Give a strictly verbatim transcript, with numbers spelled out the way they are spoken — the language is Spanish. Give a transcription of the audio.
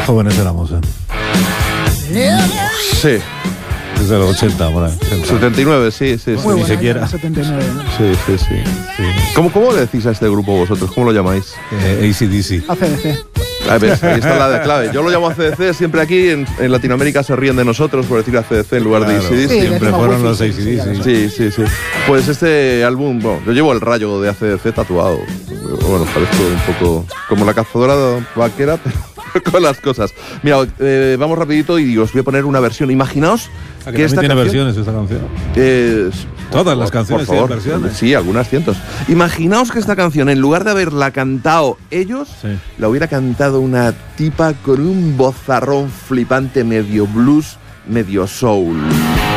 jóvenes éramos, ¿eh? Sí. Desde los ochenta, por ahí. setenta y nueve, sí, sí, sí. Ni siquiera. setenta y nueve, ¿no? Sí, sí, sí. Sí. ¿Cómo, ¿Cómo le decís a este grupo vosotros? ¿Cómo lo llamáis? Eh, A C D C. A C D C. A ver, ahí está la de clave. Yo lo llamo A C D C, siempre aquí en, en Latinoamérica se ríen de nosotros por decir A C D C en lugar Claro. de A C D C. Sí, Siempre decimos fueron wifi, los A C sí, D C. sí, Sí, sí, sí. Pues este álbum, bueno, yo llevo el rayo de A C D C tatuado. Bueno, parezco un poco como la cazadora vaquera, pero con las cosas. Mira, eh, vamos rapidito y os voy a poner una versión. Imaginaos Ah, que que también esta tiene canción, versiones esta canción. eh, Todas por las favor, canciones por tienen favor. versiones. Sí, algunas cientos. Imaginaos que esta canción, en lugar de haberla cantado ellos, Sí. la hubiera cantado una tipa con un vozarrón flipante medio blues, medio soul.